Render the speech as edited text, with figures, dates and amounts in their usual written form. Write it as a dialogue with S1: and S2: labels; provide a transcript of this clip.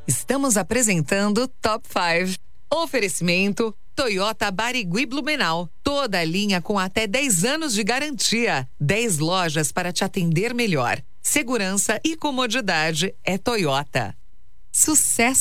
S1: Estamos apresentando Top 5. Oferecimento Toyota Barigui Blumenau. Toda a linha com até 10 anos de garantia. 10 lojas para te atender melhor. Segurança e comodidade é Toyota. Sucesso